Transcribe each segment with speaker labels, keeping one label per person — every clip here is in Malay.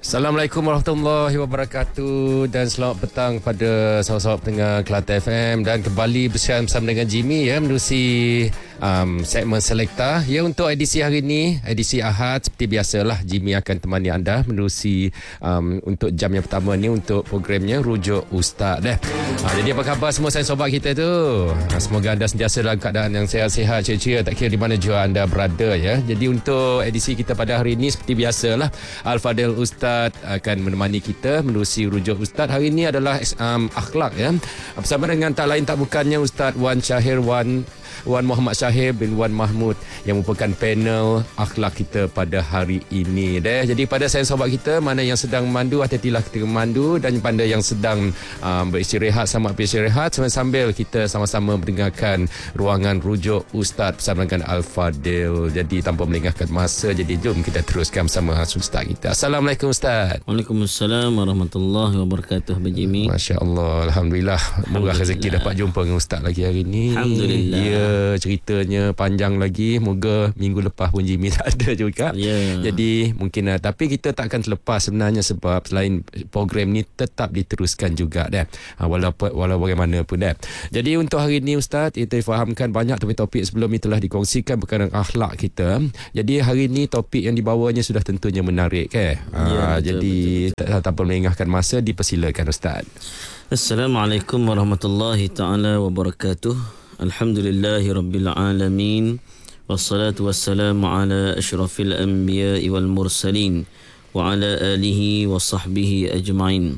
Speaker 1: Assalamualaikum warahmatullahi wabarakatuh dan selamat petang pada sahabat-sahabat pendengar Kelate FM dan kembali bersama dengan Jimmy ya menerusi segmen Selekta ya untuk edisi hari ini, edisi Ahad seperti biasalah Jimmy akan temani anda menerusi untuk jam yang pertama ni untuk programnya Rujuk Ustaz jadi apa khabar semua sahabat kita tu? Semoga anda sentiasa dalam keadaan yang sihat-sihat, ceria, tak kira di mana jua anda berada ya. Jadi untuk edisi kita pada hari ini seperti biasalah Al-Fadil Ustaz akan menemani kita menerusi Rujuk Ustaz. Hari ini adalah akhlak ya. Bersama dengan tak lain tak bukannya Ustaz Wan Syahir Wan Muhammad Syahir bin Wan Mahmud yang merupakan panel akhlak kita pada hari ini. Jadi pada sahabat kita mana yang sedang memandu, hati-hatilah ketika memandu, dan pada yang sedang beristirahat selamat beristirahat sambil kita sama-sama mendengarkan ruangan Rujuk Ustaz bersama dengan Al-Fadil. Jadi tanpa melengahkan masa, jadi jom kita teruskan bersama Ustaz kita. Assalamualaikum Ustaz.
Speaker 2: Waalaikumsalam warahmatullahi wabarakatuh Jimmy.
Speaker 1: Masya-Allah, alhamdulillah. Murah rezeki dapat jumpa dengan Ustaz lagi hari ini.
Speaker 2: Alhamdulillah.
Speaker 1: Ya, ceritanya panjang lagi. Moga minggu lepas pun Jimmy tak ada juga. Jadi mungkin tapi kita tak akan terlepas sebenarnya sebab selain program ni tetap diteruskan juga walau bagaimanapun Jadi untuk hari ini Ustaz, kita fahamkan banyak topik-topik sebelum ni telah dikongsikan berkaitan akhlak kita. Jadi hari ini topik yang dibawanya sudah tentunya menarik jadi tanpa melengahkan masa dipersilakan Ustaz.
Speaker 2: Assalamualaikum warahmatullahi taala wabarakatuh. Alhamdulillahi rabbil alamin. Wassalatu wassalamu ala asyrafil anbiya'i wal mursalin wa ala alihi wa sahbihi ajma'in.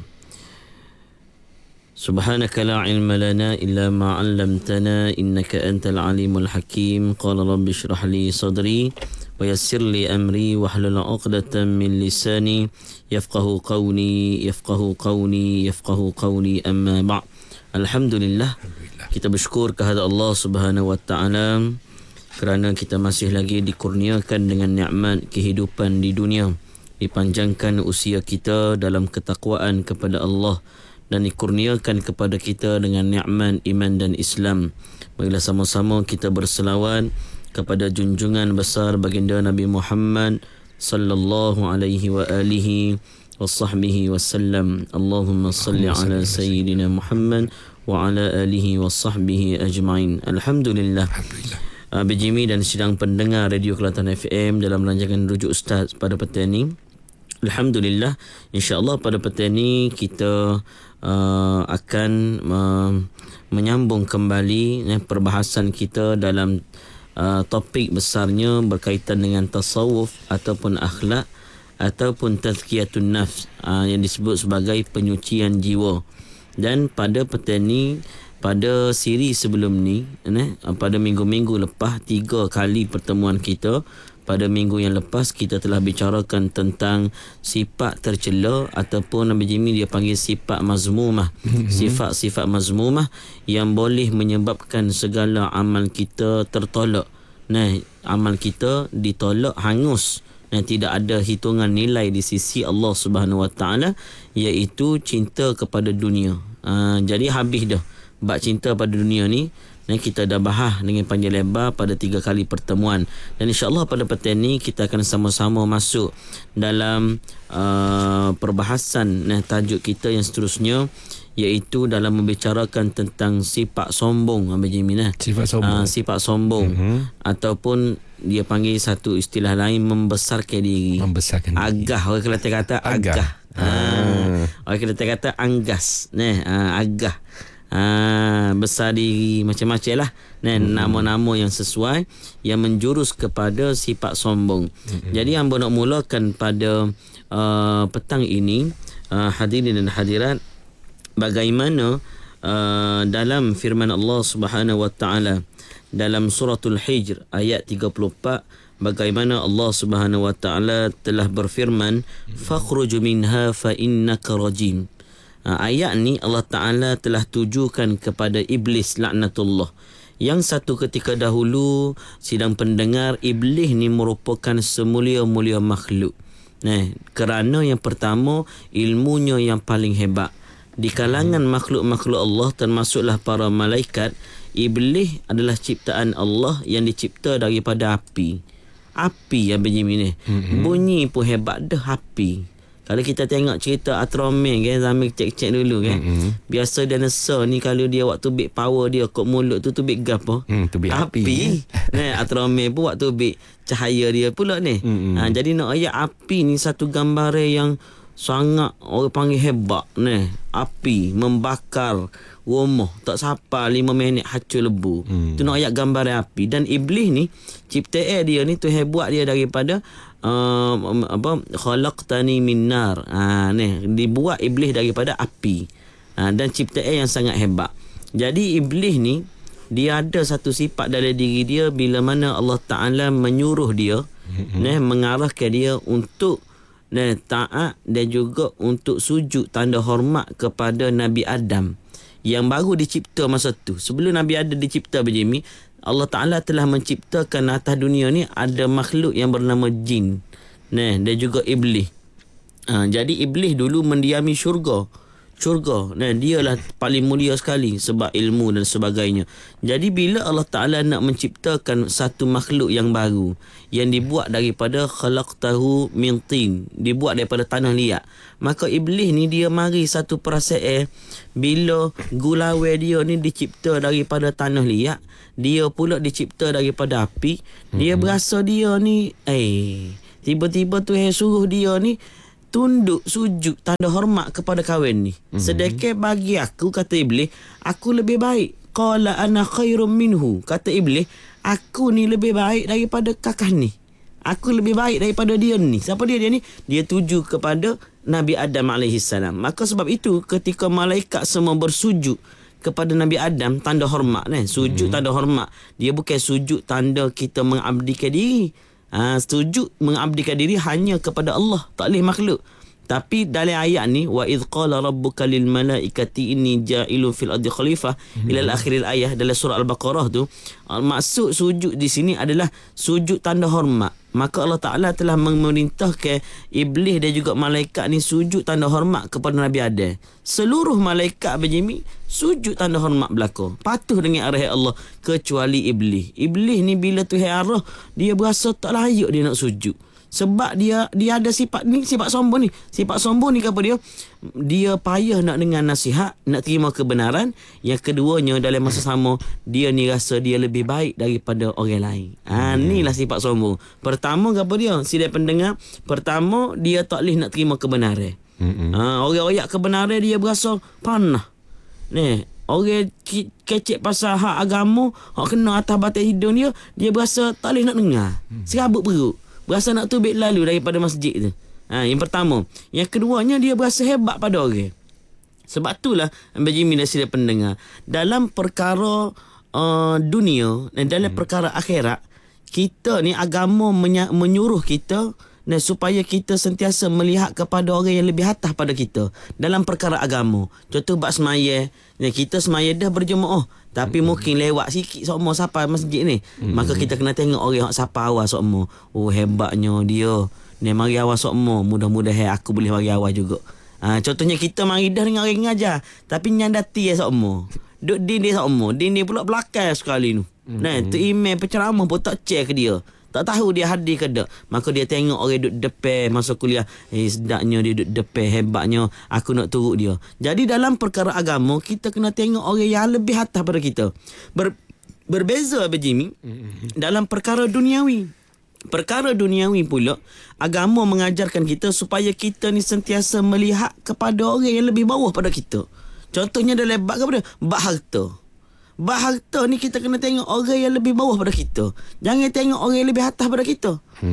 Speaker 2: Subhanaka la ilma lana illa ma 'allamtana innaka antal alimul hakim. Qala rabbi shrah li sadri wa yassir li amri wahlul 'uqdatam min lisani yafqahu qawli amma ba'. Alhamdulillah, kita bersyukur kepada Allah Subhanahu wa taala kerana kita masih lagi dikurniakan dengan nikmat kehidupan di dunia, dipanjangkan usia kita dalam ketakwaan kepada Allah dan dikurniakan kepada kita dengan nikmat iman dan Islam. Marilah sama-sama kita berselawat kepada junjungan besar baginda Nabi Muhammad sallallahu alaihi wa alihi wa sahbihi wasallam. Allahumma salli ala sayyidina Muhammad wa ala alihi wa sahbihi ajma'in. Alhamdulillah. Jimmy dan sidang pendengar Radio Kelatan FM dalam rancangan Rujuk Ustaz pada petang ini. Alhamdulillah, insya-Allah pada petang ini kita akan menyambung kembali perbahasan kita dalam topik besarnya berkaitan dengan tasawuf ataupun akhlak ataupun tazkiyatun nafs yang disebut sebagai penyucian jiwa. Dan pada petang ni, pada siri sebelum ni, pada minggu-minggu lepas 3 kali pertemuan kita, pada minggu yang lepas kita telah bicarakan tentang sifat tercela ataupun Nabi Jimmy dia panggil sifat mazmumah. Sifat-sifat mazmumah yang boleh menyebabkan segala amal kita tertolak. Amal kita ditolak hangus. Tidak ada hitungan nilai di sisi Allah Subhanahu Wa Taala, iaitu cinta kepada dunia. Jadi habis dah bab cinta pada dunia ni. Kita dah bahas dengan panjang lebar pada 3 kali pertemuan. Dan insya-Allah pada petang ni kita akan sama-sama masuk dalam perbahasan tajuk kita yang seterusnya, iaitu dalam membicarakan tentang sifat sombong. Sifat sombong ataupun dia panggil satu istilah lain membesarkan diri. Agah, orang Kelantan kata agah. Orang Kelantan kata anggas. Agah. Besar diri, macam-macam lah nama-nama yang sesuai yang menjurus kepada sifat sombong. Jadi hamba nak mulakan pada petang ini, hadirin dan hadirat, bagaimana dalam firman Allah Subhanahu wa taala dalam suratul Hijr ayat 34, bagaimana Allah Subhanahu wa taala telah berfirman, fakhruj minha fa innaka rajim. Ayat ni Allah Ta'ala telah tujukan kepada Iblis laknatullah. Yang satu ketika dahulu sidang pendengar, Iblis ni merupakan semulia-mulia makhluk. Kerana yang pertama, ilmunya yang paling hebat. Di kalangan makhluk-makhluk Allah, termasuklah para malaikat, Iblis adalah ciptaan Allah yang dicipta daripada api. Api yang bunyi pun hebat dah api. Kalau kita tengok cerita Ultraman kan, zaman kecil-kecil dulu kan. Biasa dinosaur ni kalau dia waktu big power dia kot mulut tu big apa?
Speaker 1: Tubik api.
Speaker 2: Nah, Ultraman pun waktu big cahaya dia pula ni. Jadi nak ayat api ni satu gambar yang sangat orang panggil hebat ni. Api membakar rumah tak sampai 5 minit hacur lebu. Tu nak ayat gambar api. Dan iblis ni ciptaan dia ni tu hebat dia daripada khalaqtani min nar. Ni dibuat iblis daripada api. Dan ciptaan yang sangat hebat. Jadi iblis ni dia ada satu sifat dalam diri dia bila mana Allah Ta'ala menyuruh dia mengarahkan dia untuk taat dan juga untuk sujud tanda hormat kepada Nabi Adam yang baru dicipta masa tu. Sebelum Nabi Adam dicipta berjemi, Allah Ta'ala telah menciptakan atas dunia ni ada makhluk yang bernama jin dan juga iblis. Jadi iblis dulu mendiami syurga. Dia lah paling mulia sekali sebab ilmu dan sebagainya. Jadi bila Allah Ta'ala nak menciptakan satu makhluk yang baru yang dibuat daripada khalaqtahu min tin, dibuat daripada tanah liat, maka iblis ni dia mari satu perasaan bila gulawe dia ni dicipta daripada tanah liat, dia pula dicipta daripada api. Dia berasa dia ni tiba-tiba tu suruh dia ni tunduk sujud tanda hormat kepada kawan ni. Sedangkan bagi aku, kata iblis, aku lebih baik. Qala ana khairum minhu, kata iblis, aku ni lebih baik daripada kakak ni. Aku lebih baik daripada dia ni. Siapa dia ni? Dia tuju kepada Nabi Adam AS. Maka sebab itu ketika malaikat semua bersujud kepada Nabi Adam, tanda hormat sujud tanda hormat. Dia bukan sujud tanda kita mengabdikan diri. Sujud mengabdikan diri hanya kepada Allah, tak boleh makhluk. Tapi dalam ayat ni, wa idh qala rabbuka lil malaikati inni ja'ilun fil ardi khalifah ila akhiril ayat dalam surah Al-Baqarah tu, maksud sujud di sini adalah sujud tanda hormat. Maka Allah Ta'ala telah memerintahkan iblis dan juga malaikat ni sujud tanda hormat kepada Nabi Adam. Seluruh malaikat berjemi sujud tanda hormat belaka, patuh dengan arahan Allah, kecuali iblis. Iblis ni bila Tuhan arah, dia berasa tak layak dia nak sujud. Sebab dia ada sifat ni, sifat sombong ni. Sifat sombong ni apa dia? Dia payah nak dengar nasihat, nak terima kebenaran. Yang keduanya dalam masa sama, dia ni rasa dia lebih baik daripada orang lain. Inilah sifat sombong. Pertama apa dia? Sila pendengar, pertama dia tak boleh nak terima kebenaran. Orang-orang kebenaran dia berasa panah. Ni orang kecek pasal hak agama, hak kena atas batas hidung dia berasa tak boleh nak dengar. Serabut perut. Berasa nak tubik lalu daripada masjid tu. Yang pertama. Yang keduanya, dia berasa hebat pada orang. Sebab itulah Jimmy dan sila pendengar, dalam perkara dunia dan dalam perkara akhirat, kita ni agama menyuruh kita supaya kita sentiasa melihat kepada orang yang lebih atas pada kita dalam perkara agama. Contoh bab semaya, kita semaya dah berjemaah, tapi mungkin lewat sikit sokmo sampai masjid ni. Maka kita kena tengok orang yang sampai awal sokmo. Oh, hebatnya dia. Ni mari awal sokmo, mudah-mudahan aku boleh mari awal juga. Contohnya kita mari dah dengan orang ngajar, tapi nyandati sokmo. Duk din dia sokmo, din dia pula belakang sekali tu. Tu email penceramah pun tak check dia. Tak tahu dia hadir ke tak. Maka dia tengok orang duduk depan masa kuliah. Sedapnya dia duduk depan, hebatnya, aku nak turut dia. Jadi dalam perkara agama, kita kena tengok orang yang lebih atas pada kita. Berbeza Jimmy dalam perkara duniawi. Perkara duniawi pula, agama mengajarkan kita supaya kita ni sentiasa melihat kepada orang yang lebih bawah pada kita. Contohnya dalam bab apa dia? Bab harta. Bab harta ni kita kena tengok orang yang lebih bawah pada kita. Jangan tengok orang yang lebih atas pada kita.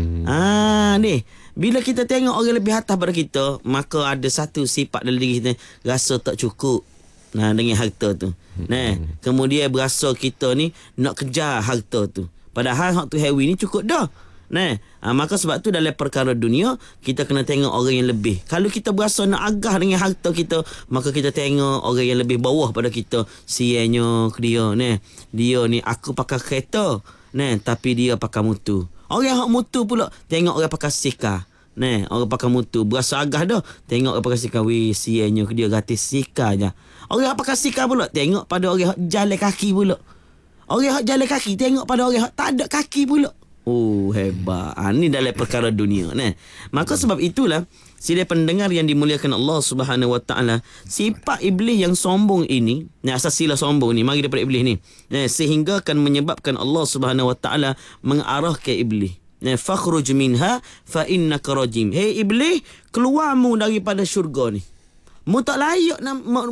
Speaker 2: Ni bila kita tengok orang lebih atas pada kita, maka ada satu sifat dalam diri kita, rasa tak cukup dengan harta tu. Kemudian berasa kita ni nak kejar harta tu. Padahal hak tu hewi ni cukup dah. Maka sebab tu dalam perkara dunia, kita kena tengok orang yang lebih. Kalau kita berasa nak agah dengan harta kita, maka kita tengok orang yang lebih bawah pada kita. Sianya dia ni aku pakai kereta, tapi dia pakai motor. Orang yang motor pula tengok orang pakai sika. Orang pakai motor berasa agah dah, tengok orang pakai sika, weh sianya dia gratis sika je. Orang yang pakai sika pula tengok pada orang yang jalan kaki pula. Orang yang jalan kaki tengok pada orang yang tak ada kaki pula. Oh, hebat. Ni dalam perkara dunia. Nah. Maka sebab itulah, sidai pendengar yang dimuliakan Allah Subhanahu Wa Taala, sifat iblis yang sombong ini, asal sila sombong ni, mari daripada iblis ni. Sehingga akan menyebabkan Allah Subhanahu Wa Taala mengarah ke iblis. Fakhruj minha fa innaka rajim. Hey iblis, keluarmu daripada syurga ni. Mu tak layak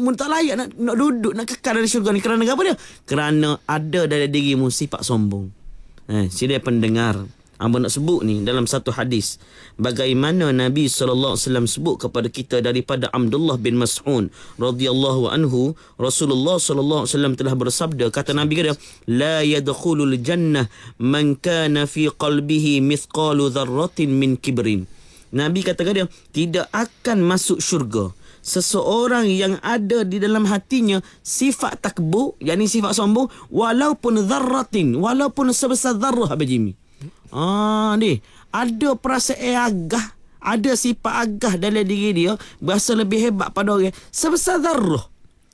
Speaker 2: nak duduk, nak kekal dalam syurga ni. Kerana apa dia? Kerana ada dalam dirimu sifat sombong. Sidai pendengar, hamba nak sebut ni dalam satu hadis, bagaimana Nabi SAW sebut kepada kita daripada Abdullah bin Mas'ud radhiyallahu anhu, Rasulullah SAW telah bersabda, kata Nabi kata, la yadkhulul jannah man kana fi qalbihi mithqalu dharratin min kibrin. Nabi kata dia, tidak akan masuk syurga seseorang yang ada di dalam hatinya sifat takbur, yakni sifat sombong, walaupun dharratin, walaupun sebesar dharrah, Abang Jimmy. Ni ada perasaan agah, ada sifat agah dalam diri dia, berasa lebih hebat pada orang sebesar dharrah.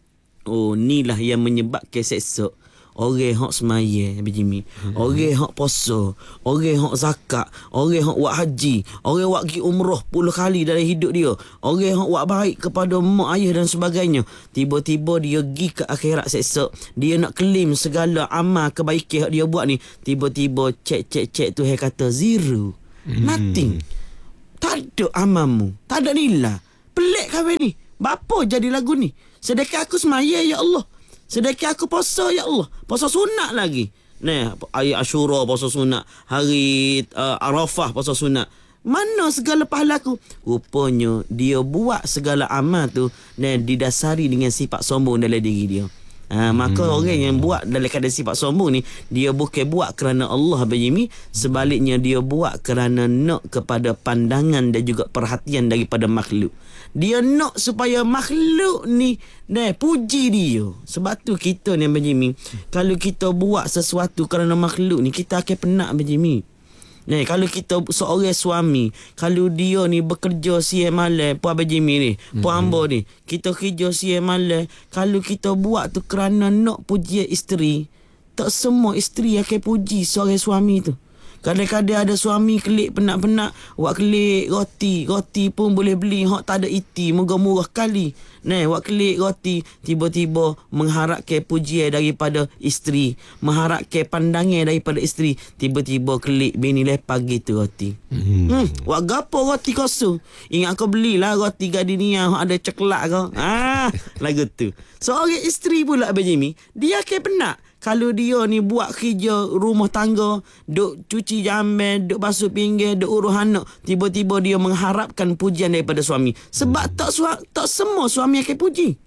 Speaker 2: Inilah yang menyebabkan seksa orang hak semaya, Abang Jimmy. Orang hak puasa, orang hak zakat, orang hak buat haji, orang buat pergi umrah 10 kali dalam hidup dia, orang hak buat baik kepada mak ayah dan sebagainya. Tiba-tiba dia pergi ke akhirat seksa, dia nak claim segala amal kebaikan yang dia buat ni, tiba-tiba cek tu dia kata zero. Nothing. Tak ada amalmu, tak ada nilai. Pelik kau ni. Bapa jadi lagu ni? Sedekah aku semaya ya Allah. Sedekah aku puasa ya Allah. Puasa sunat lagi. Hari Ashura puasa sunat, hari Arafah puasa sunat. Mana segala pahala aku? Rupanya dia buat segala amal tu didasari dengan sifat sombong dalam diri dia. Maka orang yang buat dalam keadaan sifat sombong ni, dia bukan buat kerana Allah, Abang Jimmy. Sebaliknya dia buat kerana nak kepada pandangan dan juga perhatian daripada makhluk. Dia nak supaya makhluk ni puji dia. Sebab tu kita ni, Abang Jimmy, kalau kita buat sesuatu kerana makhluk ni, kita akan penat, Abang Jimmy. Kalau kita seorang suami, kalau dia ni bekerja siang malam, Puan Abang Jimmy ni, Puan Ambo ni, kita kerja siang malam, kalau kita buat tu kerana nak puji isteri, tak semua isteri akan puji seorang suami tu. Kadang-kadang ada suami kelik penat-penat, buat kelik roti pun boleh beli hak tak ada iti, murah-murah kali. Buat kelik roti, tiba-tiba mengharapkan pujian daripada isteri, mengharapkan pandangan daripada isteri, tiba-tiba kelik bini lepas gitu roti. Buat gapo roti kosong? Ingat kau belilah roti gardenia hak ada coklat kau. Lagu tu. Seorang isteri pula, Abang Jimmy, dia akan penat. Kalau dia ni buat kerja rumah tangga, duk cuci jamban, duk basuh pinggan, duk urus anak, tiba-tiba dia mengharapkan pujian daripada suami. Sebab tak semua suami akan puji.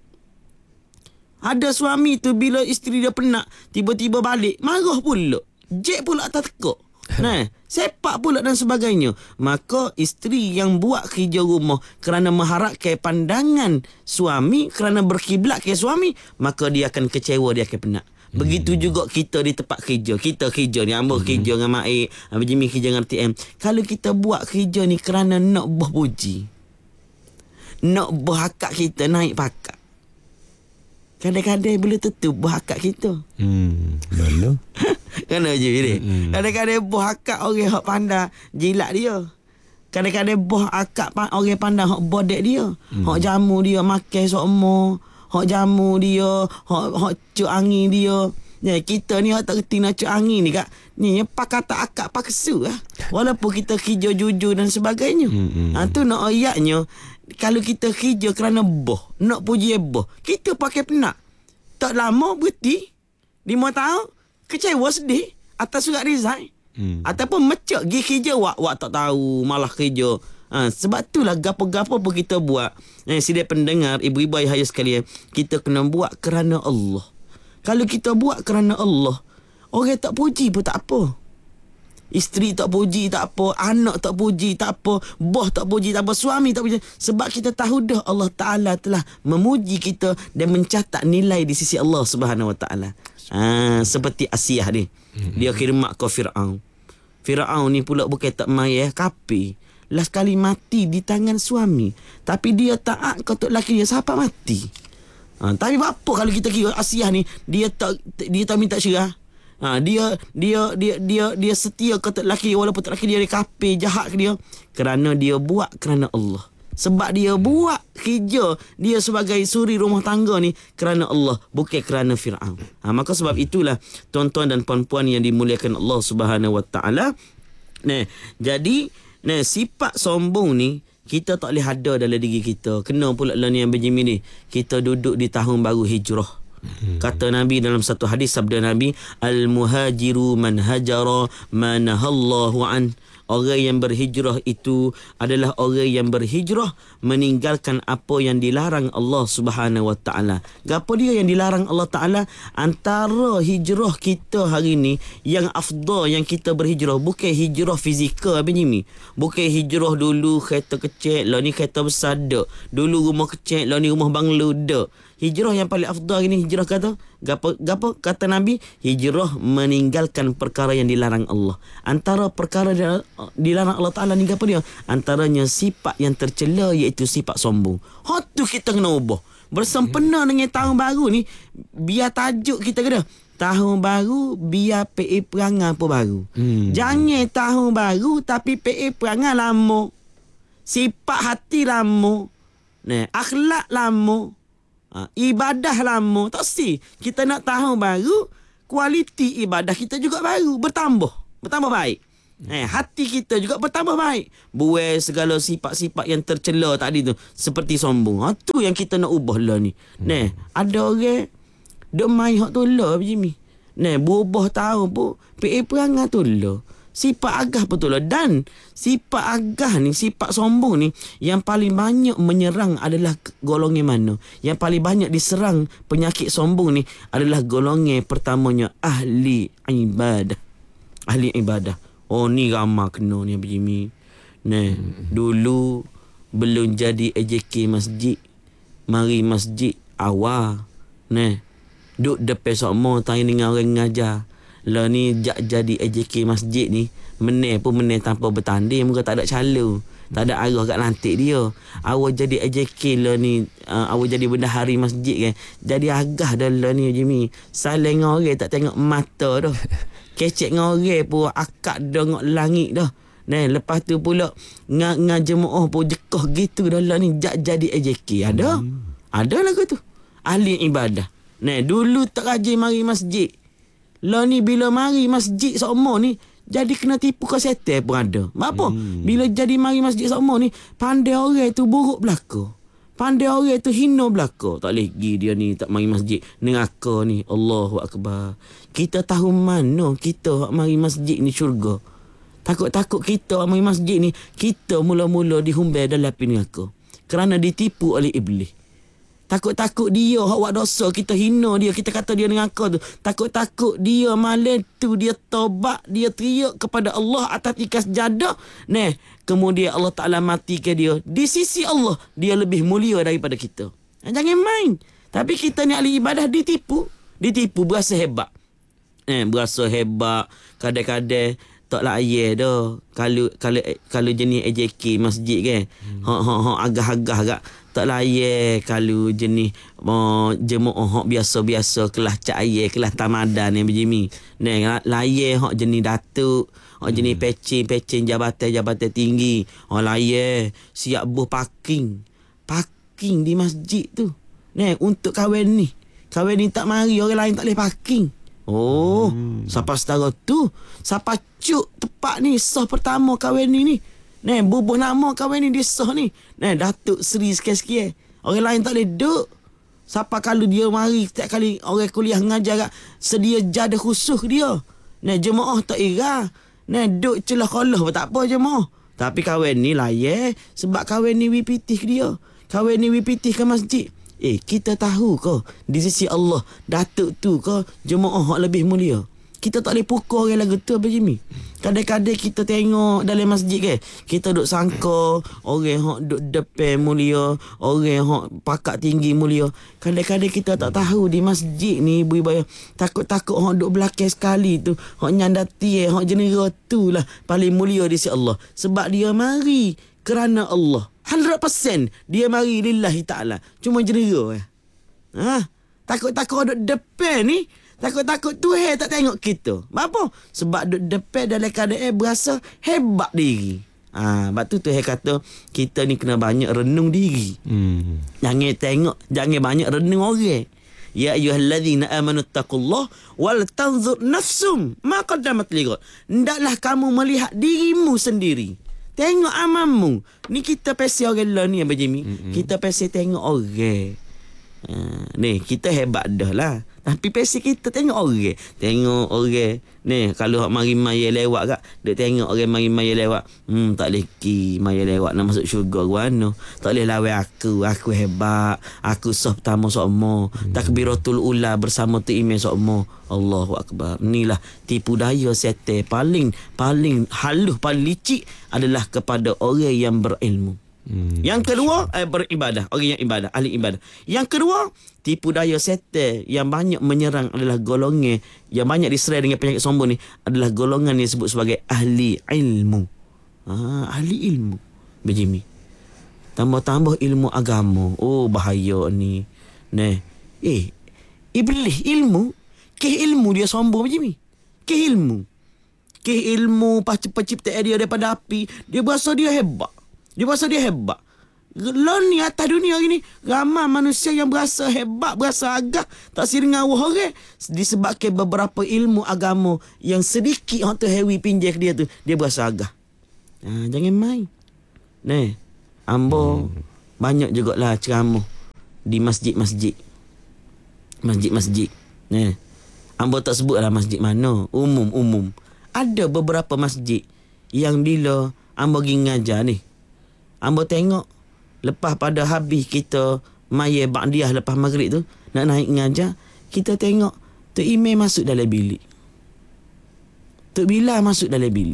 Speaker 2: Ada suami tu bila isteri dia penat, tiba-tiba balik, marah pula. Jek pula tak tekuk. Sepak pula dan sebagainya. Maka isteri yang buat kerja rumah kerana mengharapkan pandangan suami, kerana berkiblat ke suami, maka dia akan kecewa, dia akan penat. Begitu juga kita di tempat kerja. Kita kerja ni, Ambo kerja dengan Mak Abang Jimmy kerja dengan TM. Kalau kita buat kerja ni kerana nak berpuji, nak berhakak kita naik pakat, kadang-kadang boleh tutup berhakak kita.
Speaker 3: Mana?
Speaker 2: Kena je ni. Kadang-kadang berhakak orang hak pandai jilat dia. Kadang-kadang berhakak orang pandai hak bodek dia. Hak jamu dia makan sokmo, hak jamu dia, hak cuk angin dia. Kita ni hak tak reti nak cuk angin ni, Kak. Ni pak kata akak pak kesu lah. Walaupun kita kerja jujur dan sebagainya. Tu nak ayatnya, kalau kita kerja kerana nak puji kita pakai penat. Tak lama berhenti, 5 tahun, kecewa sedih atas surat resign. Ataupun mecak pergi kerja, wak tak tahu, malah kerja. Sebab itulah gapo-gapo pun kita buat. Sidai pendengar, ibu-ibu ayah sekalian, kita kena buat kerana Allah. Kalau kita buat kerana Allah, orang tak puji pun tak apa. Isteri tak puji tak apa, anak tak puji tak apa, bos tak puji tak apa, suami tak puji. Sebab kita tahu dah Allah Ta'ala telah memuji kita dan mencatat nilai di sisi Allah Subhanahu Wa Ta'ala. Seperti Asiyah ni, dia khidmat ke Fir'aun. Fir'aun ni pula bukan tak main kafir. Last kali mati di tangan suami, tapi dia taat kau tok laki dia siapa mati. Tapi apa kalau kita kira Asiyah ni, dia tak minta syirah. Dia setia ke tok lelaki walaupun tok lelaki dia kafir, jahat ke dia, kerana dia buat kerana Allah. Sebab dia buat kerja dia sebagai suri rumah tangga ni kerana Allah, bukan kerana Firaun. Maka sebab itulah tuan-tuan dan puan-puan yang dimuliakan Allah Subhanahu Wa Taala. Jadi sifat sombong ni kita tak boleh ada dalam diri kita. Kena pula lah ni yang berjimi ni. Kita duduk di tahun baru hijrah. Kata Nabi dalam satu hadis, sabda Nabi, al-muhajiru man hajara ma nahallahu an. Orang yang berhijrah itu adalah orang yang berhijrah meninggalkan apa yang dilarang Allah Subhanahu Wa Taala. Gapo dia yang dilarang Allah Taala? Antara hijrah kita hari ni yang afdal yang kita berhijrah bukan hijrah fizikal Jimmy. Bukan hijrah dulu kereta kecil, lah ni kereta besar dak. Dulu rumah kecil, lah ni rumah banglo dak. Hijrah yang paling afdal ini hijrah kata gapo kata Nabi, hijrah meninggalkan perkara yang dilarang Allah. Antara perkara dilarang Allah Taala ni gapo dia? Antaranya sifat yang tercela, iaitu sifat sombong. Hak tu kita kena ubah. Bersempena dengan tahun baru ni, biar tajuk kita kena tahun baru biar PA perangai pun baru. Jangan tahun baru tapi PA perangai lama. Sifat hati lama. Akhlak lama. Ibadah lama. Tak si. Kita nak tahun baru, kualiti ibadah kita juga baru. Bertambah baik. Hati kita juga bertambah baik. Buai segala sifat-sifat yang tercela tadi tu, seperti sombong. Tu yang kita nak ubah lah ni. Ada orang duk main hak tu lah Jimmy. Berubah tahun pun PA perangai tu lah. Sifat agah betul lah. Dan sifat agah ni, sifat sombong ni, yang paling banyak menyerang adalah golongan mana? Yang paling banyak diserang penyakit sombong ni adalah golongan pertamanya ahli ibadah. Ahli ibadah. Oh ni ramah kena ni Jimmy. Dulu belum jadi AJK masjid, mari masjid awal. Duk depan semua tanya dengan orang ngajar. Lah ni jadi AJK masjid ni, meneh tanpa bertanding, muka tak ada calo, tak ada arah kat lantik dia. Awak jadi AJK lah ni, awak jadi bendahari masjid kan. Jadi agah dah lah ni Jimmy. Saling orang tak tengok mata dah. Kecek dengan orang pun akak dengok langit dah. Lepas tu pula ngajemaah pun jekah gitu dah lah ni jadi AJK. Ada lagu tu. Ahli ibadah. Dulu tak rajin mari masjid. Lah ni bila mari masjid semua ni, jadi kena tipu ke setan pun ada. Apa? Bila jadi mari masjid semua ni, pandai orang tu buruk belaka. Pandai orang tu hina belaka. Tak boleh pergi dia ni tak mari masjid. Neraka ni. Allahu Akbar. Kita tahu mana kita mari masjid ni syurga. Takut-takut kita mari masjid ni, kita mula-mula dihumbai dalam api neraka. Kerana ditipu oleh iblis. Takut-takut dia buat dosa, kita hina dia, kita kata dia neraka tu. Takut-takut dia malam tu dia taubat, dia teriak kepada Allah atas ikas jadah. Kemudian Allah Ta'ala matikan dia. Di sisi Allah, dia lebih mulia daripada kita. Jangan main. Tapi kita ni ahli ibadah ditipu. Berasa hebat. Berasa hebat. Kadang-kadang tak layak dah. Kalau jenis AJK masjid kan. Agah-agah agak. Tak layak kalau jenis jemaah hak biasa-biasa, kelas cak air, kelas tamadan yang berjimi. Layak hak jenis datuk, hak jenis pecing jabatan tinggi. Layak siap buh parking di masjid tu. Untuk kahwin ni tak mari, orang lain tak boleh parking. Siapa setara tu, siapa cuk tepat ni sah pertama kahwin ni. Bubuh nama kahwin ni dia sah ni. Datuk Seri sikit-sikit. Orang lain tak boleh duduk. Siapa kalau dia mari setiap kali orang kuliah mengajar sedia jadah khusus dia. Jemaah tak ira. Duduk celah kolah pun tak apa jemaah. Tapi kahwin ni layak sebab kahwin ni wipitih dia. Kahwin ni wipitih ke masjid. Kita tahu ke di sisi Allah datuk tu ke jemaah hak lebih mulia. Kita tak boleh pukul orang lagu tu apa Jimmy. Kadang-kadang kita tengok dalam masjid kan, kita duk sangka orang hak duk depan mulia, orang hak pakak tinggi mulia. Kadang-kadang kita tak tahu di masjid ni ibu ibu takut-takut hak duk belakang sekali tu, hak nyandati hak jenera tu lah paling mulia di sisi Allah. Sebab dia mari kerana Allah. 100% dia mari lillahi ta'ala. Cuma jenera Takut-takut duk depan ni, Takut-takut Tuhan tak tengok kita. Apa? Sebab duduk depan dalam keadaan berasa hebat diri. Sebab tu Tuhan kata kita ni kena banyak renung diri. Jangan banyak renung orang. Ya ayyuhallazina amanu taqullah wal tanzur nafsum ma qaddamat lighad. Hendaklah kamu melihat dirimu sendiri. Tengok amalmu. Ni kita pesi orang lah ni Abang Jimmy. Kita pesi tengok orang. Ni kita hebat dah lah. Tapi pesi kita tengok orang. Tengok orang. Ni kalau hak mari maya lewat kak, dia tengok orang mari maya lewat. Tak boleh ki maya lewat nak masuk syurga mana. Tak boleh lawan aku hebat. Aku sah pertama sokmo. Takbiratul ula bersama tu imam sokmo. Allahu akbar. Inilah tipu daya setan paling halus, paling licik adalah kepada orang yang berilmu. Yang kedua, beribadah. Orang yang ibadah, ahli ibadah. Yang kedua, tipu daya setan yang banyak menyerang adalah golongan yang banyak diserai dengan penyakit sombong ni adalah golongan yang disebut sebagai ahli ilmu. Ahli ilmu. Bejimi. Tambah-tambah ilmu agama. Oh, bahaya ni. Iblis ilmu. Ilmu dia sombong bejimi. Ilmu penciptaan dia daripada api. Dia berasa dia hebat. Lon ni atas dunia ini ramai manusia yang berasa hebat, berasa agak, tak siringan orang disebabkan beberapa ilmu agama yang sedikit orang tu hewi pinjak dia tu, dia berasa agak. Jangan main. Ambo banyak jugalah ceramah di masjid-masjid. Ambo tak sebutlah masjid mana, umum. Ada beberapa masjid yang bila ambo pergi ngajar ni, ambo tengok lepas pada habis kita maya ba'diyah lepas maghrib tu nak naik ngajar, kita tengok Tok Imam masuk dalam bilik, Tok Bilal masuk dalam bilik.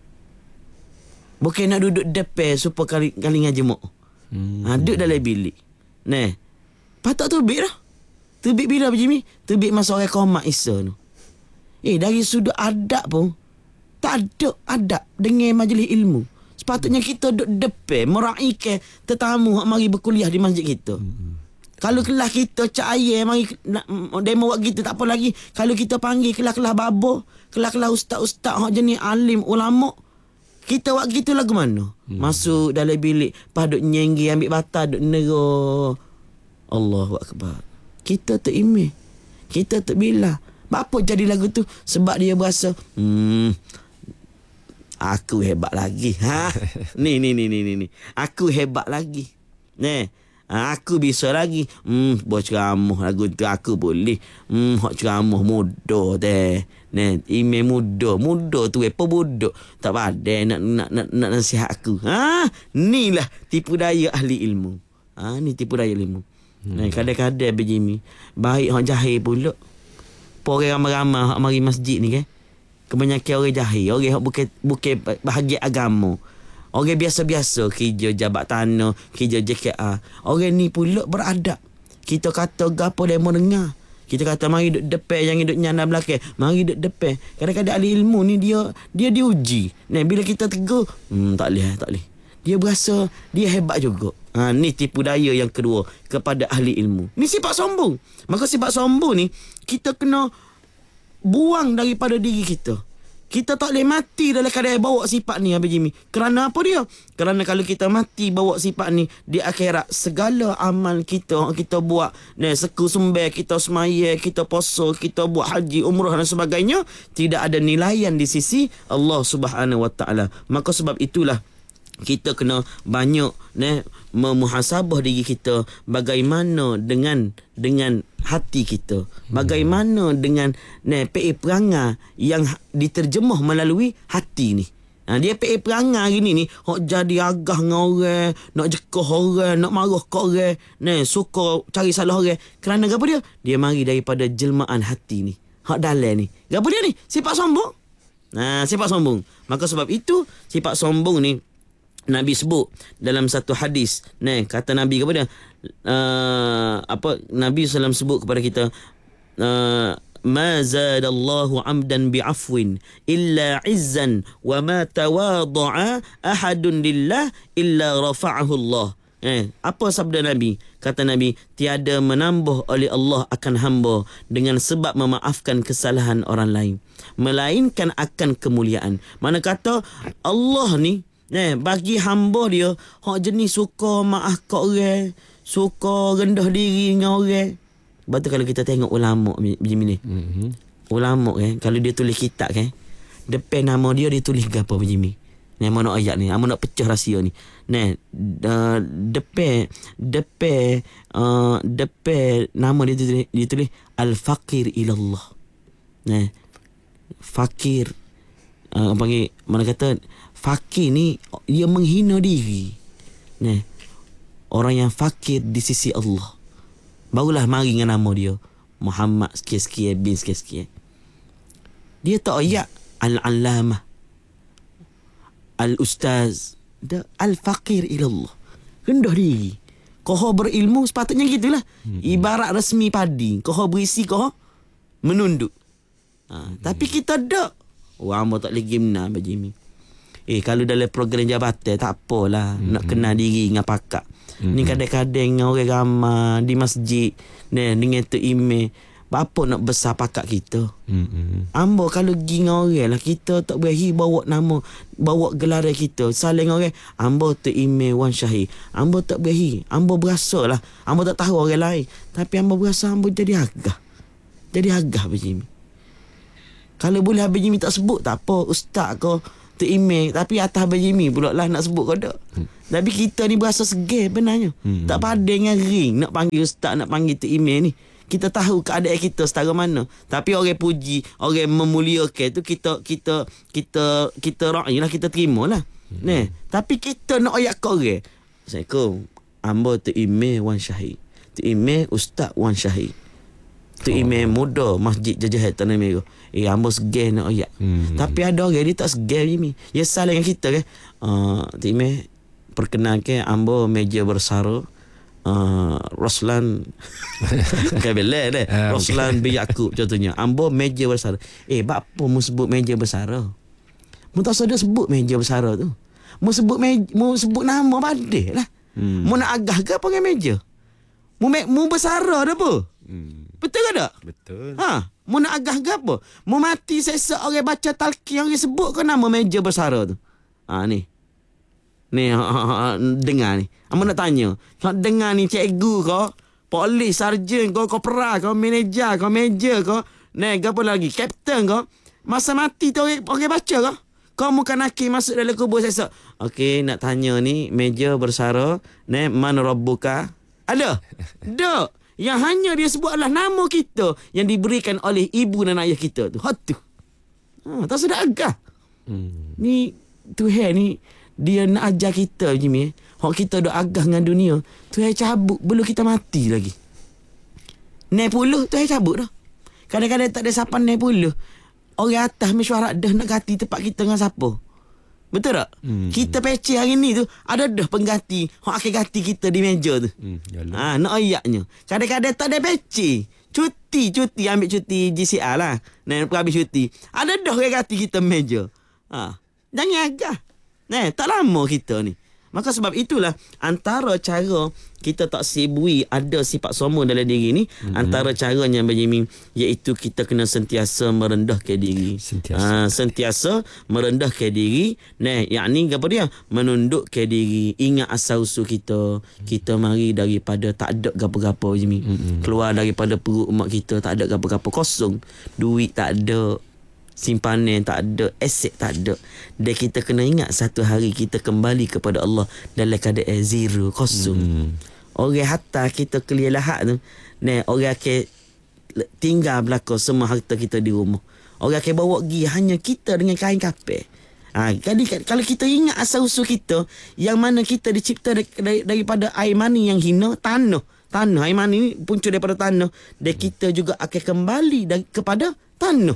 Speaker 2: Bukan nak duduk depan supaya kali ngaji mak. Duduk dalam bilik. Patut tubik dah. Tubik bila begini? Tubik masa orang komat Isa tu. Dari sudut adab pun tak ada adab dengan majlis ilmu. Sepatutnya kita duduk depan meraihkan tetamu yang mari berkuliah di masjid kita. Kalau kelas kita cahaya mari demo buat gitu tak apa lagi. Kalau kita panggil kelas-kelas babo, kelas-kelas ustaz-ustaz hak jenis alim ulama, kita buat gitu lagu mana? Masuk dalam bilik, paduk nyenggi ambil bata duk nero. Allahu akbar. Kita tak imeh. Kita tak bila. Apa jadi lagu tu? Sebab dia berasa aku hebat lagi. Ni. Aku hebat lagi. Aku bisa lagi. Buat ceramah lagu tu aku boleh. Hak ceramah muda teh. Email muda tu apa bodoh. Tak pandai nak nasihat aku. Ni lah tipu daya ahli ilmu. Ni tipu daya ilmu. Kadang-kadang begini. Baik hak jahil pula. Orang ramai-ramai hak mari masjid ni kan. Kebanyakan orang jahil, orang hak bukan bahagian agama. Orang biasa-biasa kerja jabat tanah, kerja JKA. Orang ni pula beradab. Kita kata gapo demo dengar. Kita kata mari duduk depan, jangan duduk nyana belakang. Mari duduk depan. Kadang-kadang ahli ilmu ni dia diuji. Bila kita tegur, tak boleh. Dia berasa dia hebat juga. Ni tipu daya yang kedua kepada ahli ilmu. Ni sifat sombong. Maka sifat sombong ni kita kena buang daripada diri kita. Kita tak boleh mati dalam keadaan bawa sifat ni Abang Jimmy. Kerana apa dia? Kerana kalau kita mati bawa sifat ni di akhirat, segala amal kita buat, seku sembah, kita semaya, kita puasa, kita buat haji, umrah dan sebagainya, tidak ada nilaian di sisi Allah Subhanahu Wa Taala. Maka sebab itulah kita kena banyak memuhasabah diri kita, bagaimana dengan hati kita, bagaimana dengan perangai yang diterjemah melalui hati ni. Dia perangai hari ni hok jadi agah dengan orang, nak jekah orang, nak marah ke orang, suka cari salah orang. Kerana apa dia? Dia mari daripada jelmaan hati ni, hak dalam ni. Apa dia ni? Sifat sombong. Sifat sombong. Maka sebab itu sifat sombong ni Nabi sebut dalam satu hadis. Kata Nabi kepada Nabi SAW sebut kepada kita, ma zadallahu amdan bi'afwin illa izzan wa ma tawada'a ahadun lillah illa rafa'ahu Allah. Apa sabda Nabi? Kata Nabi, tiada menambah oleh Allah akan hamba dengan sebab memaafkan kesalahan orang lain, melainkan akan kemuliaan. Mana kata Allah ni bagi hamba dia hak jenis suka maaf kat orang, suka rendah diri dengan orang. Sebab tu kalau kita tengok ulama macam ni, ulama kalau dia tulis kitab depan nama dia tulis apa macam ni. Nama nak ayat ni, nama nak pecah rahsia ni. Depan nama dia tulis al-faqir ilallah. Fakir, panggil, mana kata fakir ni dia menghina diri. Orang yang fakir di sisi Allah, barulah mari dengan nama dia Muhammad sekian-sekian bin sekian-sekian. Dia tak ayat al-allamah, al-ustaz, al-faqir ilallah, rendah diri. Kau berilmu sepatutnya gitulah. Ibarat resmi padi, kau berisi, kau menunduk. Tapi kita tak. Hamba tak boleh gimna bagi ni. Kalau dalam program jabatan tak apalah, nak kenal diri dengan pakak. Ni kadang-kadang dengan orang ramai di masjid, dengan tu email, apa nak besar pakak kita. Hamba kalau pergi dengan orang lah, kita tak boleh bawa nama, bawa gelar kita, saling orang, hamba tu email Wan Syahir. Hamba tak boleh, hamba berasa lah, hamba tak tahu orang lain, tapi hamba berasa hamba jadi agah begini. Kalau boleh Abang Jimmy tak sebut tak apa, ustaz kau tu email, tapi atas Abang Jimmy pula lah nak sebut kau tak. Tapi kita ni berasa segar benarnya. Tak pada dengan ring nak panggil ustaz, nak panggil tu email ni. Kita tahu keadaan kita setara mana. Tapi orang puji, orang memuliakan tu kita rakyat lah, kita terima lah. Tapi kita nak ayat kau orang. Assalamualaikum, hamba tu email Wan Syahir, tu email ustaz Wan Syahir, tu email muda Masjid Jajahat Tanah Merah. Hamba segar nak ayat. Tapi ada orang dia tak segar ni. Ya salah dengan kita kan. Tu email, perkenalkan hamba meja bersara Roslan Kabela dah. Roslan bin Yaakob contohnya. Hamba meja bersara. Apa mu sebut meja bersara? Mu tak sedar sebut meja bersara tu. Mu sebut nama badai lah. Mu nak agah ke apa dengan meja? Mu bersara dah apa? Betul ke tak?
Speaker 1: Betul.
Speaker 2: Mu nak agah ke apa? Mu mati sesak orang baca talqin, orang sebut ke nama meja bersara tu? Ni dengar ni. Amu nak tanya. Dengar ni cikgu kau, polis, sarjan kau, kopral kau, manager kau, meja kau, apa lagi? Kapten kau. Masa mati tu orang baca kau. Kau bukan nakil masuk dalam kubur sesak. Okey, nak tanya ni meja bersara, man rabbuka? Ada? Tak. Yang hanya dia sebut adalah nama kita yang diberikan oleh ibu dan ayah kita tu. Hatu. Tak sedar agak. Ni Tuhan ni dia nak ajar kita Jimmy. Hak kita duk agah dengan dunia, Tuhan cabut belum kita mati lagi. 90 Tuhan cabut dah. Kadang-kadang tak ada siapa 90. Orang atas mesyuarat dah nak ganti tempat kita dengan siapa. Betul tak? Kita pecah hari ni tu ada dah pengganti hak akan ganti kita di meja tu. Nak ayatnya. Kadang-kadang tak ada pecah. Cuti ambil cuti GCR lah. Habis cuti. Ada dah orang ganti kita meja. Jangan agak. Tak lama kita ni. Maka sebab itulah antara cara kita tak sibui ada sifat sombong dalam diri ni, antara caranya Benjamin, iaitu kita kena sentiasa merendahkan diri. Sentiasa merendahkan diri. Yakni apa dia? Menundukkan diri. Ingat asal usul kita. Kita mari daripada tak ada gapo-gapo Benjamin. Keluar daripada perut umat kita tak ada gapo-gapo, kosong. Duit tak ada, simpanan tak ada, aset tak ada. Dan kita kena ingat satu hari kita kembali kepada Allah dalam keadaan zero, kosong. Orang hatta kita clear lahat tu, orang akan tinggal belakang semua harta kita di rumah. Orang akan bawa pergi hanya kita dengan kain kapel. Kalau kita ingat asal usul kita, yang mana kita dicipta daripada air mani yang hina, tanah air mani ni punca daripada tanah, dan kita juga akan kembali kepada tanah.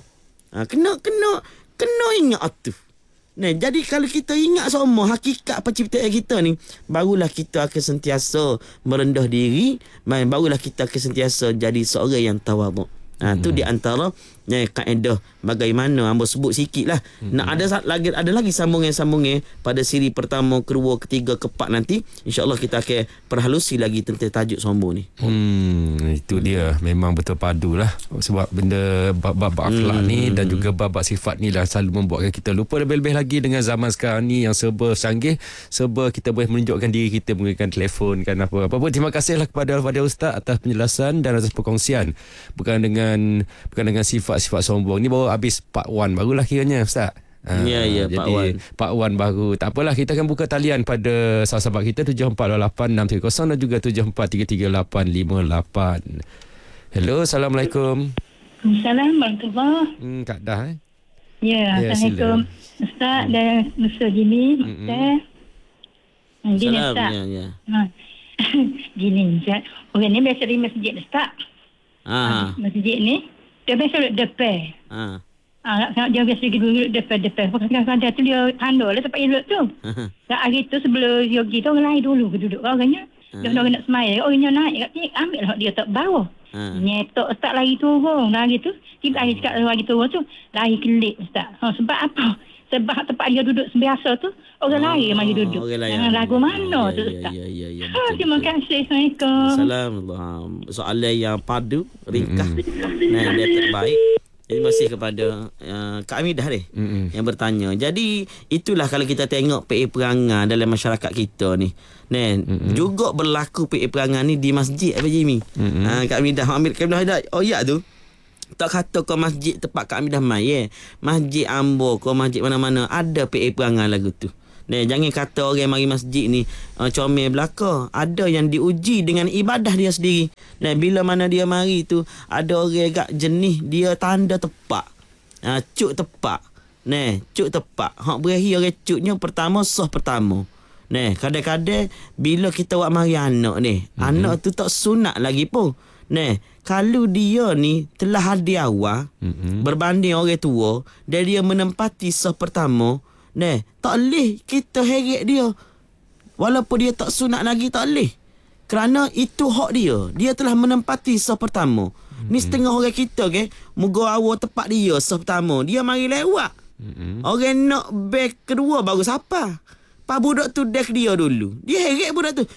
Speaker 2: Kena ingat tu. Jadi kalau kita ingat semua hakikat penciptaan kita ni, barulah kita akan sentiasa merendah diri, barulah kita akan sentiasa jadi seorang yang tawaduk. Tu di antara kaedah bagaimana hamba sebut sikit lah. Nak ada lagi sambungan-sambungan pada siri pertama, kedua, ketiga, keempat nanti. InsyaAllah kita akan perhalusi lagi tentang tajuk sombong ni.
Speaker 1: Itu dia, memang betul padu lah. Sebab benda bab akhlak ni dan juga bab sifat ni lah selalu membuatkan kita lupa. Lebih-lebih lagi dengan zaman sekarang ni yang serba canggih, serba kita boleh menunjukkan diri kita menggunakan telefon kan apa pun. Terima kasihlah kepada Ustaz atas penjelasan dan atas perkongsian bukan dengan sifat-sifat sombong. Ni baru habis part 1 barulah kiranya Ustaz.
Speaker 2: Ya,
Speaker 1: part 1 baru. Tak apalah, kita akan buka talian pada sahabat kita 7488 630 dan juga 7433 858. Hello, Assalamualaikum.
Speaker 3: Assalamualaikum warahmatullahi.
Speaker 1: Kak Dah
Speaker 3: Ya, Assalamualaikum Ustaz dan Mr. Jimmy. Gini Ustaz.
Speaker 2: Ya.
Speaker 3: Gini Ustaz. Orang ni biasa di masjid Ustaz. Masjid ni dia biasa duduk depan. Dia biasa duduk depan. Kadang-kadang tu dia handal lah tempat dia duduk tu. Dan hari tu sebelum dia pergi tu orang lain dulu duduk orangnya. Dia orang nak semaya. Orangnya naik kat ambil lah dia tak bawah. Nyetok Ustaz lari turun. Lari tu tiba hari cakap lari turun tu lari kelip Ustaz. Sebab apa? Sebab tempat dia duduk biasa tu orang lain mari duduk. Jangan ragu mana tu Ustaz.
Speaker 2: Ya.
Speaker 3: Terima kasih. Assalamualaikum.
Speaker 2: Assalamualaikum. Soalan yang padu, ringkas dan dia terbaik. Terima kasih kepada Kak Amidah yang bertanya. Jadi itulah kalau kita tengok PA perangai dalam masyarakat kita ni. Juga berlaku PA perangai ni di masjid apa Jimmy? Kak Amidah ambil Kak Amidah oh ya tu. Tak kata kau masjid tempat Kak Amidah mai masjid Ambo kau masjid mana-mana ada PA perangai lagu tu. Jangan kata orang mari masjid ni comel belaka. Ada yang diuji dengan ibadah dia sendiri. Bila mana dia mari tu ada orang agak jenis dia tanda tepak. Cuk tepak. Cuk tepak. Hak berakhir orang cuknya pertama sah pertama. Kadang-kadang bila kita buat mari anak ni, anak tu tak sunat lagi pun. Kalau dia ni telah hadir awal berbanding orang tua dan dia menempati sah pertama, tak boleh kita heret dia. Walaupun dia tak sunat lagi tak boleh. Kerana itu hak dia. Dia telah menempati sah pertama. Ni setengah orang kita moga awal tepat dia sah pertama. Dia mari lewat. Orang nak back kedua baru siapa? Pak budak tu dek dia dulu. Dia heret budak tu.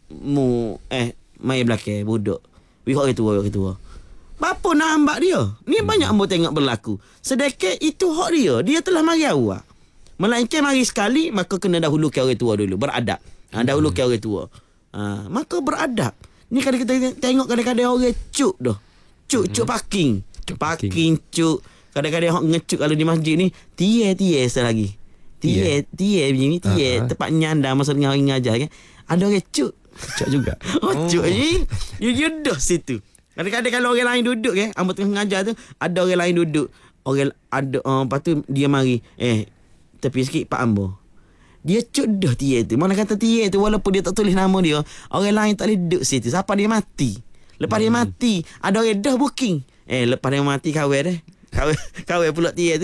Speaker 2: Mai belakang budak. Orang tua. Bapa nak ambak dia. Ni banyak ambo tengok berlaku. Sedekah itu hak dia. Dia telah mari awal. Melainkan mari sekali, maka kena dahulu ke orang tua dulu. Beradab. Dahulu ke orang tua. Maka beradab. Ni kadang kita tengok kadang-kadang orang cuk dah. Cuk parking. Parking cuk. Kadang-kadang orang ngecuk kalau di masjid ni. Tie selagi. Tie begini. Tempat nyandar masa dengan orang ngajar kan. Ada orang cuk.
Speaker 1: Cuk juga.
Speaker 2: Cuk ni. You dah situ. Kadang-kadang kalau orang lain duduk hamba tengah ngajar tu, ada orang lain duduk. Orang ada lepas tu dia mari. Tepi sikit Pak Ambo. Dia cuk dah tie tu. Mana kata tie tu walaupun dia tak tulis nama dia, orang lain tak boleh duduk situ. Siapa dia mati. Lepas dia mati, ada orang dah booking. Lepas dia mati kahwin Kahwin pula tie tu.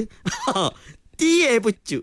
Speaker 2: Tie pun cuk.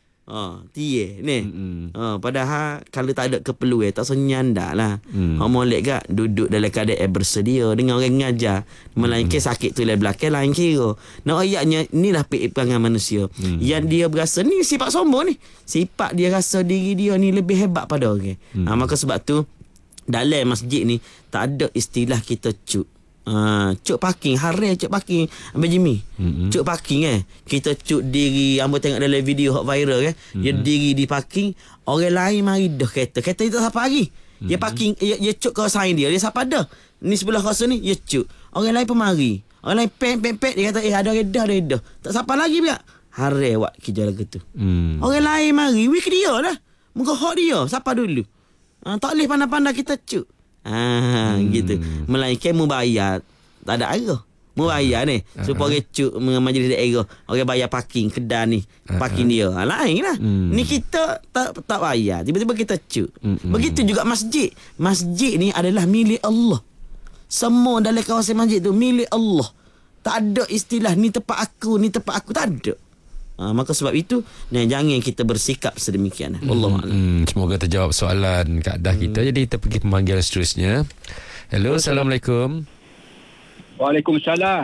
Speaker 2: Tie ni. Padahal kalau tak ada keperluan tak senyanda lah. Molek gak duduk dalam keadaan bersedia dengan orang ngajar. Melainkan sakit tu belakang lain kira. Nak ayatnya inilah perangai manusia. Yang dia berasa ni sifat sombong ni. Sifat dia rasa diri dia ni lebih hebat pada orang. Maka sebab tu dalam masjid ni tak ada istilah kita cuk. Cuk parking. Hari cuk parking Abang Jimmy. Cuk parking kita cuk diri. Amba tengok dalam video hot viral dia diri di parking. Orang lain mari dah kereta itu siapa lagi. Dia parking. Dia cuk kawasan dia siapa dah. Ni sebelah kawasan ni dia cuk. Orang lain pun mari. Orang lain pek dia kata ada orang dah. Tak siapa lagi pula. Hari awak kerja lagu tu. Orang lain mari wik dia dah. Muka hak dia siapa dulu. Tak boleh pandai-pandai kita cuk. Gitu. Melainkan mubayar tak ada arah. Mubayar ni supaya cuk majlis daerah orang bayar parking kedai ni. Parking dia. Lain lah. Ni kita tak bayar. Tiba-tiba kita cuk. Begitu juga masjid. Masjid ni adalah milik Allah. Semua dalam kawasan masjid tu milik Allah. Tak ada istilah ni tempat aku tak ada. Maka sebab itu jangan kita bersikap sedemikian. Wallahualam.
Speaker 1: Semoga terjawab soalan kaedah kita. Jadi kita pergi pemanggil seterusnya. Hello, Assalamualaikum.
Speaker 4: Waalaikumsalam.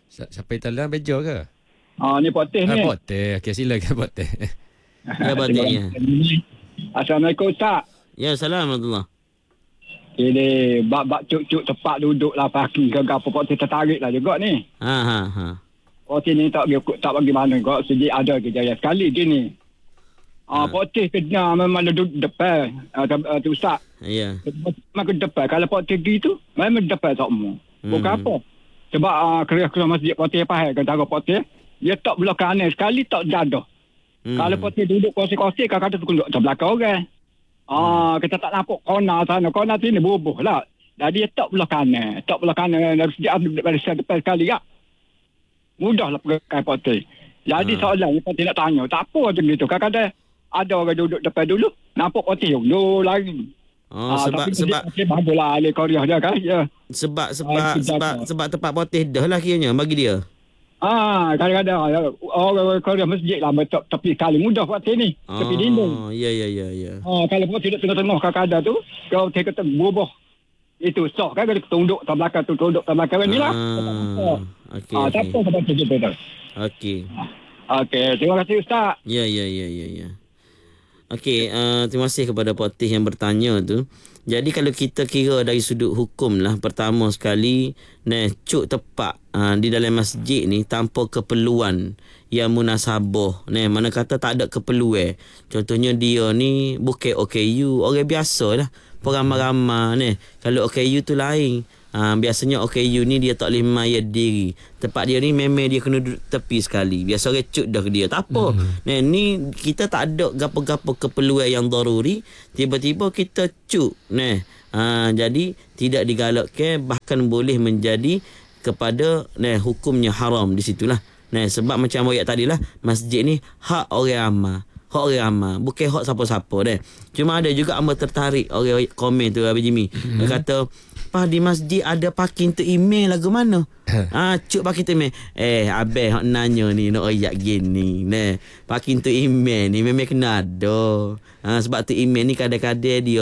Speaker 1: Siapa yang talian bejo ke?
Speaker 4: Ni poteh ni.
Speaker 1: Poteh. Okey, silakan poteh.
Speaker 2: Ya, potehnya.
Speaker 4: Assalamualaikum Ustaz.
Speaker 2: Ya, Assalamualaikum.
Speaker 4: Ini bak cuk-cuk tepat duduk lah parking ke apa poteh tertarik lah juga ni. Poteh ni tak bagi mana kok sejak ada kejayaan sekali gini. Poteh kena memang duduk depan tu Ustaz.
Speaker 2: Ya.
Speaker 4: Memang ke depan. Kalau poteh gitu memang depan semua. Bukan apa. Sebab kerja masjid poteh pahal kata poteh dia tak belah kanan sekali tak dadah. Kalau poteh duduk kursi-kursi kadang-kadang tu duduk belakang orang. Kita tak nampak kona sana, kona sini bubuh lah. Jadi dia tak belah kanan dari depan sekali ya. Mudahlah pakai poteh. Jadi soalan ni poteh nak tanya, tak apa macam gitu. Kadang-kadang ada orang duduk depan dulu, nampak poteh dulu lagi.
Speaker 2: Sebab
Speaker 4: bagulah ahli Korea dia kan. Ya.
Speaker 2: Sebab tempat poteh dah lah kiranya bagi dia.
Speaker 4: Kadang-kadang orang Korea masjid lah tapi sekali mudah poteh ni. Tepi dinding.
Speaker 2: Ya.
Speaker 4: Kalau poteh duduk tengah-tengah kadang-kadang tu, kau kata bubuh. Itu sok kan dia tunduk tak belakang tu tunduk tak belakang ni lah.
Speaker 2: Okey.
Speaker 4: Tak apa sebab tu.
Speaker 2: Okey.
Speaker 4: Okey, terima kasih Ustaz.
Speaker 2: Ya. Okey, terima kasih kepada poteh yang bertanya tu. Jadi kalau kita kira dari sudut hukum lah, pertama sekali cuk tepak di dalam masjid ni tanpa keperluan yang munasabah. Mana kata tak ada keperluan. Contohnya dia ni bukan OKU, orang biasa lah. Peramai-ramai Kalau OKU tu lain. Biasanya OKU ni dia tak boleh mayar diri. Tempat dia ni memang dia kena duduk tepi sekali. Biasa orang cuk dah ke dia. Tak apa. Ni kita tak ada gapo-gapo keperluan yang daruri. Tiba-tiba kita cuk. Jadi tidak digalakkan, bahkan boleh menjadi kepada hukumnya haram di situlah. Sebab macam ayat tadi lah, masjid ni hak orang ramai. Bukan hak siapa-siapa deh. Cuma ada juga amat tertarik orang komen tu Abang Jimmy. Dia kata, di masjid ada parking tu email lagu mana? Cuk parking tu email. Abang hak nanya ni nak ayat gini. Parking tu email ni memang kena ada. Sebab tu email ni kadang-kadang dia